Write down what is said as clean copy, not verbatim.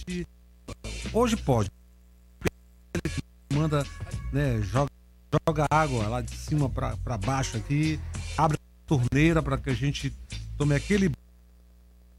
Hoje pode. Manda, né, joga água lá de cima para baixo aqui, abre a torneira para que a gente tome aquele